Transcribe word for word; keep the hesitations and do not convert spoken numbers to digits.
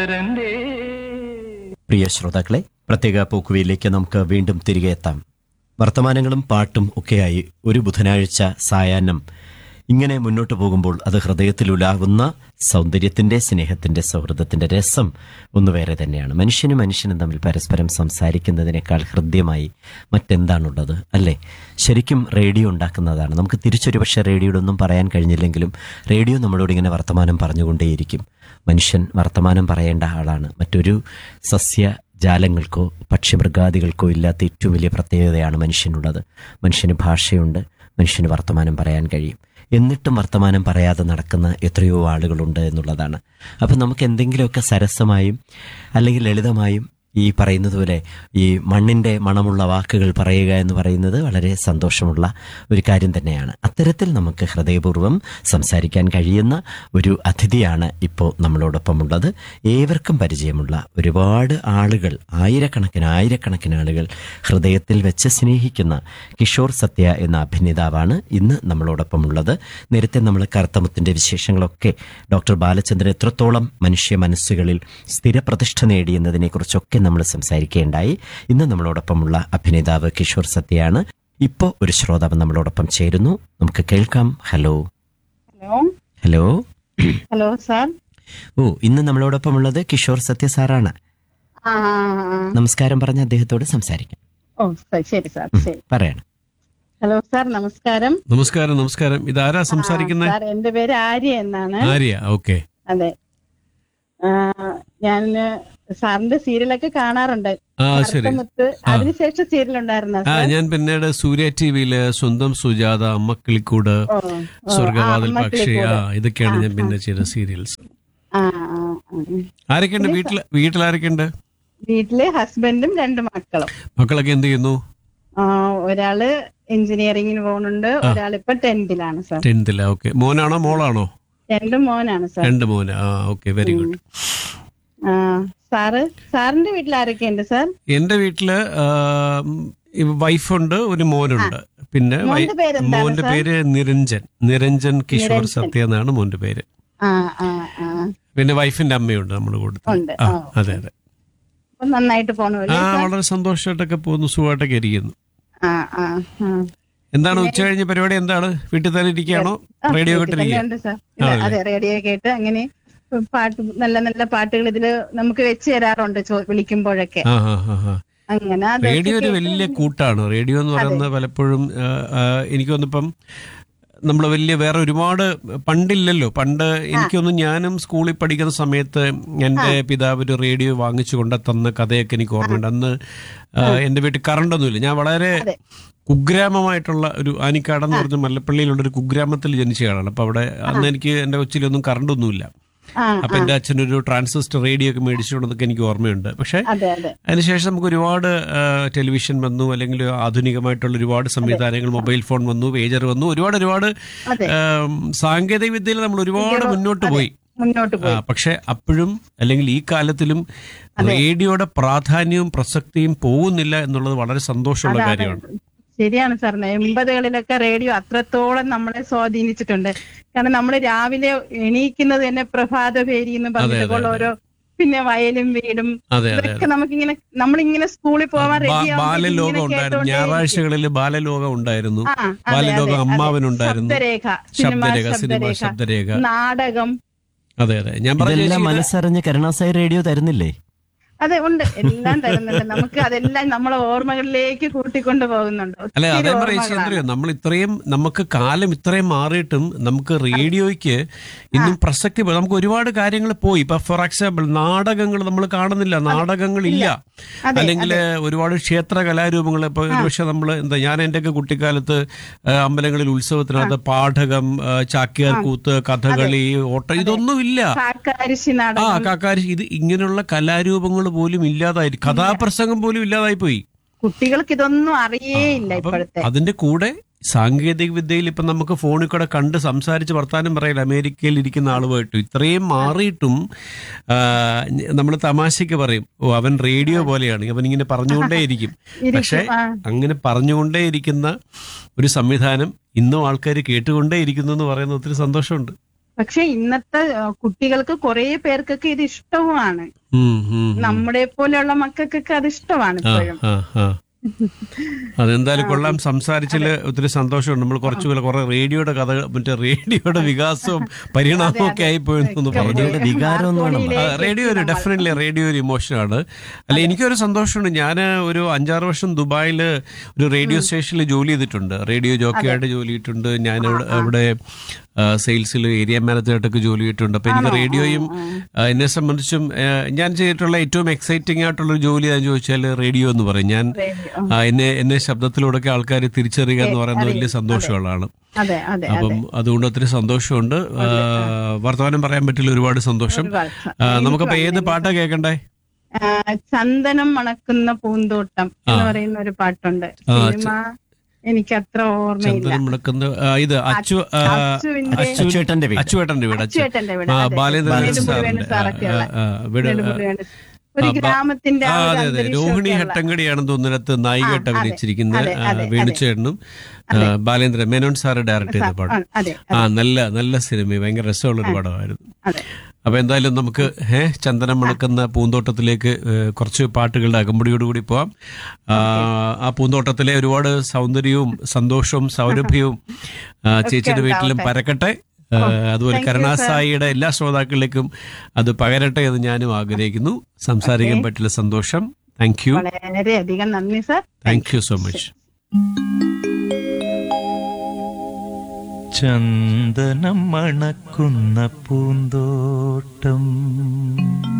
പ്രിയ ശ്രോതാക്കളെ, പ്രത്യേക പോക്കുവയിലേക്ക് നമുക്ക് വീണ്ടും തിരികെ എത്താം. വർത്തമാനങ്ങളും പാട്ടും ഒക്കെയായി ഒരു ബുധനാഴ്ച സായാഹ്നം ഇങ്ങനെ മുന്നോട്ട് പോകുമ്പോൾ അത് ഹൃദയത്തിൽ ഉലാവുന്ന സൗന്ദര്യത്തിന്റെ, സ്നേഹത്തിന്റെ, സൗഹൃദത്തിന്റെ രസം ഒന്ന് വേറെ തന്നെയാണ്. മനുഷ്യനും മനുഷ്യനും തമ്മിൽ പരസ്പരം സംസാരിക്കുന്നതിനേക്കാൾ ഹൃദ്യമായി മറ്റെന്താണുള്ളത്, അല്ലേ? ശരിക്കും റേഡിയോ ഉണ്ടാക്കുന്നതാണ്. നമുക്ക് തിരിച്ചൊരു പക്ഷേ റേഡിയോടൊന്നും പറയാൻ കഴിഞ്ഞില്ലെങ്കിലും റേഡിയോ നമ്മളോട് ഇങ്ങനെ വർത്തമാനം പറഞ്ഞുകൊണ്ടേയിരിക്കും. മനുഷ്യൻ വർത്തമാനം പറയേണ്ട ആളാണ്. മറ്റൊരു സസ്യ ജാലങ്ങൾക്കോ പക്ഷിമൃഗാദികൾക്കോ ഇല്ലാത്ത ഏറ്റവും വലിയ പ്രത്യേകതയാണ് മനുഷ്യനുള്ളത്. മനുഷ്യന് ഭാഷയുണ്ട്, മനുഷ്യന് വർത്തമാനം പറയാൻ കഴിയും. എന്നിട്ടും വർത്തമാനം പറയാതെ നടക്കുന്ന എത്രയോ ആളുകളുണ്ട് എന്നുള്ളതാണ്. അപ്പം നമുക്ക് എന്തെങ്കിലുമൊക്കെ സരസമായും അല്ലെങ്കിൽ ലളിതമായും ഈ പറയുന്നത് പോലെ ഈ മണ്ണിൻ്റെ മണമുള്ള വാക്കുകൾ പറയുക എന്ന് പറയുന്നത് വളരെ സന്തോഷമുള്ള ഒരു കാര്യം തന്നെയാണ്. അത്തരത്തിൽ നമുക്ക് ഹൃദയപൂർവ്വം സംസാരിക്കാൻ കഴിയുന്ന ഒരു അതിഥിയാണ് ഇപ്പോൾ നമ്മളോടൊപ്പമുള്ളത്. ഏവർക്കും പരിചയമുള്ള ഒരുപാട് ആളുകൾ, ആയിരക്കണക്കിന് ആയിരക്കണക്കിന് ആളുകൾ ഹൃദയത്തിൽ വെച്ച് സ്നേഹിക്കുന്ന കിഷോർ സത്യ എന്ന അഭിനേതാവാണ് ഇന്ന് നമ്മളോടൊപ്പമുള്ളത്. നേരത്തെ നമ്മൾ കറുത്തമുത്തിൻ്റെ വിശേഷങ്ങളൊക്കെ, ഡോക്ടർ ബാലചന്ദ്രൻ എത്രത്തോളം മനുഷ്യ മനസ്സുകളിൽ സ്ഥിരപ്രതിഷ്ഠ നേടിയെന്നതിനെക്കുറിച്ചൊക്കെ നമ്മൾ സംസാരിക്കുകയുണ്ടായി. ഇന്ന് നമ്മളോടൊപ്പമുള്ള അഭിനേതാവ് കിഷോർ സത്യയാണ്. ഇപ്പോൾ ഒരു ശ്രോതാവ് നമ്മളോടൊപ്പം ചേരുന്നു, നമുക്ക് കേൾക്കാം. Hello hello hello hello sir. ഓ, ഇന്ന് നമ്മളോടൊപ്പമുള്ളത് കിഷോർ സത്യ സാറാണ്. ആ നമസ്കാരം പറഞ്ഞ അദ്ദേഹത്തോട് സംസാരിക്കാം. ഓ ശരി സാർ, ശരി. പറയണം. ഹലോ സാർ, നമസ്കാരം. നമസ്കാരം. നമസ്കാരം. ഇതാരാ സംസാരിക്കുന്നത്? സാർ, എന്റെ പേര് ആര്യ എന്നാണ്. ആര്യ, ഓക്കെ. അതെ, ഞാൻ സാറിന്റെ സീരിയലൊക്കെ കാണാറുണ്ട്. ആ, ശരി. കറുത്തമുത്ത്, അതിനുശേഷം സീരിയൽ ഉണ്ടായിരുന്ന ആ, ഞാൻ പിന്നീട് സൂര്യ ടിവിയില് സ്വന്തം സുജാത, അമ്മക്കിളിക്കൂട്, സ്വർഗവാതിൽ പക്ഷി, ആ ഇതൊക്കെയാണ് ഞാൻ പിന്നെ ചെയ്ത സീരിയൽസ്. ആരൊക്കെയുണ്ട് വീട്ടില്? വീട്ടിലാരൊക്കെയുണ്ട്? വീട്ടില് ഹസ്ബൻഡും രണ്ട് മക്കളും. മക്കളൊക്കെ എന്ത് ചെയ്യുന്നു? ഒരാള് എഞ്ചിനീയറിംഗിന് പോകുന്നുണ്ട്, ഒരാളിപ്പോ ടെൻത്തിലാണ് സാർ. ടെൻത്തിലാ, ഓക്കെ. മോനാണോ മോളാണോ? രണ്ടും മോനാണ് സാർ. രണ്ട് മോന്. ആ, ഓക്കെ, വെരി ഗുഡ്. സാറ് സാറിന്റെ വീട്ടിൽ ആരൊക്കെയുണ്ട് സാർ? എന്റെ വീട്ടില് വൈഫുണ്ട്, ഒരു മോനുണ്ട്. പിന്നെ മോന്റെ പേര് നിരഞ്ജൻ. നിരഞ്ജൻ കിഷോർ സത്യ എന്നാണ് മോന്റെ പേര്. പിന്നെ വൈഫിന്റെ അമ്മയുണ്ട് നമ്മുടെ കൂടെ. അതെ അതെ. നന്നായിട്ട് പോണു. ആ, വളരെ സന്തോഷമായിട്ടൊക്കെ പോകുന്നു, സുഖമായിട്ടൊക്കെ ഇരിക്കുന്നു. എന്താണ് ഉച്ച കഴിഞ്ഞ പരിപാടി? എന്താണ്, വീട്ടിൽ തന്നെ ഇരിക്കുകയാണോ? റേഡിയോ കേട്ടിരിക്കുക? അതെ, റേഡിയോ കേട്ട് അങ്ങനെ പാട്ട്, നല്ല നല്ല പാട്ടുകൾ ഇതില് നമുക്ക് വെച്ച് തരാറുണ്ട് വിളിക്കുമ്പോഴൊക്കെ. അങ്ങനെ റേഡിയോ ഒരു വലിയ കൂട്ടാണ്. റേഡിയോ എന്ന് പറയുന്നത് പലപ്പോഴും എനിക്ക് തോന്നിപ്പം നമ്മൾ വലിയ വേറെ ഒരുപാട് പണ്ടില്ലല്ലോ. പണ്ട് എനിക്കൊന്നും, ഞാനും സ്കൂളിൽ പഠിക്കുന്ന സമയത്ത് എൻ്റെ പിതാവ് ഒരു റേഡിയോ വാങ്ങിച്ചു കൊണ്ട് തന്ന കഥയൊക്കെ എനിക്ക് ഓർമ്മയുണ്ട്. അന്ന് എൻ്റെ വീട്ടിൽ കറണ്ടൊന്നുമില്ല. ഞാൻ വളരെ കുഗ്രാമമായിട്ടുള്ള ഒരു ആനിക്കാട് എന്ന് പറഞ്ഞ മല്ലപ്പള്ളിയിലുള്ള ഒരു കുഗ്രാമത്തിൽ ജനിച്ചയാളാണ്. അപ്പൊ അവിടെ അന്ന് എനിക്ക് എൻ്റെ കൊച്ചിലൊന്നും കറണ്ടൊന്നുമില്ല. അപ്പൊ എന്റെ അച്ഛനൊരു ട്രാൻസിസ്റ്റർ റേഡിയോ ഒക്കെ മേടിച്ചുകൊണ്ടതൊക്കെ എനിക്ക് ഓർമ്മയുണ്ട്. പക്ഷെ അതിനുശേഷം നമുക്ക് ഒരുപാട് ടെലിവിഷൻ വന്നു, അല്ലെങ്കിൽ ആധുനികമായിട്ടുള്ള ഒരുപാട് സംവിധാനങ്ങൾ, മൊബൈൽ ഫോൺ വന്നു, പേജർ വന്നു, ഒരുപാട് ഒരുപാട് സാങ്കേതിക വിദ്യയിൽ നമ്മൾ ഒരുപാട് മുന്നോട്ട് പോയി. പക്ഷെ അപ്പോഴും, അല്ലെങ്കിൽ ഈ കാലത്തിലും റേഡിയോയുടെ പ്രാധാന്യവും പ്രസക്തിയും പോകുന്നില്ല എന്നുള്ളത് വളരെ സന്തോഷമുള്ള കാര്യമാണ്. ശരിയാണ് സാർ. എൺപതുകളിലൊക്കെ റേഡിയോ അത്രത്തോളം നമ്മളെ സ്വാധീനിച്ചിട്ടുണ്ട്. കാരണം നമ്മൾ രാവിലെ എണീക്കുന്നത് തന്നെ പ്രഭാത പേരി എന്ന് പറഞ്ഞിട്ടുള്ള ഓരോ, പിന്നെ വയലും വീടും ഇതൊക്കെ നമുക്കിങ്ങനെ, നമ്മളിങ്ങനെ സ്കൂളിൽ പോവാൻ ബാലലോകം ഉണ്ടായിരുന്നു. ഞായറാഴ്ചകളിൽ ബാലലോകം ഉണ്ടായിരുന്നു. ബാലലോകം അമ്മാവനുണ്ടായിരുന്നു. ശബ്ദരേഖ, സിനിമ ശബ്ദരേഖ, നാടകം. അതെ അതെ. ഞാൻ പറഞ്ഞ മനസ്സറിഞ്ഞ് കരുണാസായി റേഡിയോ തരുന്നില്ലേ? അതെ, ഉണ്ട്, എല്ലാം തരുന്നുണ്ട് നമുക്ക്. അതെല്ലാം നമ്മളെ ഓർമ്മകളിലേക്ക് കൂട്ടിക്കൊണ്ട് പോകുന്നുണ്ട്. അല്ലെ, അതേ പറയുക. നമ്മൾ ഇത്രയും, നമുക്ക് കാലം ഇത്രയും മാറിയിട്ടും നമുക്ക് റേഡിയോയ്ക്ക് ഇന്നും പ്രസക്തി. നമുക്ക് ഒരുപാട് കാര്യങ്ങൾ പോയി. ഇപ്പൊ ഫോർ എക്സാമ്പിൾ നാടകങ്ങൾ നമ്മൾ കാണുന്നില്ല, നാടകങ്ങളില്ല. അല്ലെങ്കിൽ ഒരുപാട് ക്ഷേത്ര കലാരൂപങ്ങൾ. ഇപ്പൊ ഒരുപക്ഷെ നമ്മൾ എന്താ, ഞാൻ എന്റെയൊക്കെ കുട്ടിക്കാലത്ത് അമ്പലങ്ങളിൽ ഉത്സവത്തിനകത്ത് പാഠകം, ചാക്യാർ കൂത്ത്, കഥകളി, ഓട്ടം, ഇതൊന്നും ഇല്ല. ആ, കാക്കാരിശി, ഇത് ഇങ്ങനെയുള്ള കലാരൂപങ്ങൾ പോലും ഇല്ലാതായി, കഥാപ്രസംഗം പോലും ഇല്ലാതായി പോയി. കുട്ടികൾക്ക് ഇതൊന്നും അറിയേയില്ല ഇപ്പോഴത്തെ. അതിന്റെ കൂടെ സാങ്കേതിക വിദ്യയിൽ ഇപ്പൊ നമുക്ക് ഫോണിൽ കൂടെ കണ്ട് സംസാരിച്ച് വർത്താനം പറയില്ല. അമേരിക്കയിൽ ഇരിക്കുന്ന ആളുമായിട്ടും ഇത്രയും മാറിയിട്ടും നമ്മൾ തമാശയ്ക്ക് പറയും, ഓ അവൻ റേഡിയോ പോലെയാണ്, അവൻ ഇങ്ങനെ പറഞ്ഞുകൊണ്ടേയിരിക്കും. പക്ഷെ അങ്ങനെ പറഞ്ഞുകൊണ്ടേയിരിക്കുന്ന ഒരു സംവിധാനം ഇന്നും ആൾക്കാർ കേട്ടുകൊണ്ടേ ഇരിക്കുന്നു എന്ന് പറയുന്നത് ഒത്തിരി സന്തോഷമുണ്ട്. പക്ഷെ ഇന്നത്തെ ആ, കുട്ടികൾക്ക് കുറെ പേർക്കൊക്കെ ഇത് ഇഷ്ടവുമാണ്. ഉം, ഉം. നമ്മുടെ പോലെയുള്ള മക്കൾക്കൊക്കെ അത് ഇഷ്ടമാണ് ആ, ഇപ്പോഴും. ആ, ആ. അതെന്തായാലും കൊള്ളാം. സംസാരിച്ചതില് ഒത്തിരി സന്തോഷമുണ്ട്. നമ്മൾ കുറച്ചു കുറെ റേഡിയോയുടെ കഥ, മറ്റേ റേഡിയോയുടെ വികാസവും പരിണാമവും ഒക്കെ ആയിപ്പോയെന്ന് പറഞ്ഞു. റേഡിയോയുടെ വികാരം എന്ന് വേണം പറയാൻ. ആ, റേഡിയോ ഒരു ഡെഫിനറ്റ്ലി റേഡിയോ ഒരു ഇമോഷനാണ്. അല്ല, എനിക്കൊരു സന്തോഷമുണ്ട്. ഞാൻ ഒരു അഞ്ചാറ് വർഷം ദുബായിൽ ഒരു റേഡിയോ സ്റ്റേഷനിൽ ജോലി ചെയ്തിട്ടുണ്ട്. റേഡിയോ ജോക്കിയായിട്ട് ജോലി ചെയ്തിട്ടുണ്ട്. ഞാൻ അവിടെ അവിടെ സെയിൽസിൽ ഏരിയ മാനേജറായിട്ടൊക്കെ ജോലി ചെയ്തിട്ടുണ്ട്. അപ്പൊ എനിക്ക് റേഡിയോയും ആ, എന്നെ സംബന്ധിച്ചും ആ, ഞാൻ ചെയ്തിട്ടുള്ള ഏറ്റവും എക്സൈറ്റിംഗ് ആയിട്ടുള്ള ഒരു ജോലി എന്ന് ചോദിച്ചാൽ റേഡിയോ എന്ന് പറയും. ഞാൻ ആ, എന്നെ എന്നെ ശബ്ദത്തിലൂടെയൊക്കെ ആൾക്കാർ തിരിച്ചറിയുക എന്ന് പറയുന്നത് വലിയ സന്തോഷമുള്ളതാണ്. അതെ അതെ അപ്പം അതുകൊണ്ട് ഒത്തിരി സന്തോഷമുണ്ട്. ആ, വർത്തമാനം പറയാൻ പറ്റില്ല, ഒരുപാട് സന്തോഷം. ആ, നമുക്കപ്പോ ഏത് പാട്ടാ കേൾക്കണ്ടേ? ആ, ചന്ദനം മണക്കുന്ന പൂന്തോട്ടം എന്ന് പറയുന്ന ഒരു പാട്ടുണ്ട്. സിനിമ എനിക്ക് അത്ര ഓർമ്മയില്ല. ചന്ദനം വിളക്കുന്ന ആ, ഇത് അച്ചു ആ, അച്ചുവിന്റെ അച്ചുവേട്ടന്റെ വീട്. അച്ചുവേട്ടന്റെ വീട്. അച്ചു അച്ചുവേട്ടന്റെ വീട്. ആ, അതെ. ബാലേന്ദ്രൻ നെടുമുടി വേണു സാറിന്റെ സാറൊക്കെ ഉള്ള. ആ, ആ, വീട്. നെടുമുടി വേണു. ഒരു ആ, ബ- ഗ്രാമത്തിന്റെ ആ, ആ ഒരു അതെ അതെ രോഹിണി അന്തരീക്ഷമൊക്കെ ഉള്ള. ഹെട്ടങ്കടിയാണെന്ന് തോന്നുന്നത് നായികയായിട്ട് ആ, അതെ, അഭിനയിച്ചിരിക്കുന്നത്. അതെ, അതെ, വേണുചേട്ടനും ബാലേന്ദ്രൻ മേനോൻ സാറ് ഡയറക്ട് ചെയ്ത ആ, പാട്ട്. അതെ ആ, നല്ല നല്ല സിനിമ, ഭയങ്കര രസമുള്ള ഒരു പടമായിരുന്നു. അതെ. അപ്പൊ എന്തായാലും നമുക്ക് ഏ ചന്ദനം മണക്കുന്ന പൂന്തോട്ടത്തിലേക്ക് ഏ, കുറച്ച് പാട്ടുകളുടെ അകമ്പടിയോടുകൂടി പോവാം. ആ, ആ പൂന്തോട്ടത്തിലെ ഒരുപാട് സൗന്ദര്യവും സന്തോഷവും സൗരഭ്യവും ആ, ചേച്ചിയുടെ വീട്ടിലും പരക്കട്ടെ. ആ, അതുപോലെ കരുണാസായിയുടെ എല്ലാ ശ്രോതാക്കളിലേക്കും അത് പകരട്ടെ എന്ന് ഞാനും ആഗ്രഹിക്കുന്നു. സംസാരിക്കാൻ പറ്റില്ല, സന്തോഷം. Thank you. വളരെയധികം നന്ദി sir. Thank you so much. ചന്ദനം മണക്കുന്ന പൂന്തോട്ടം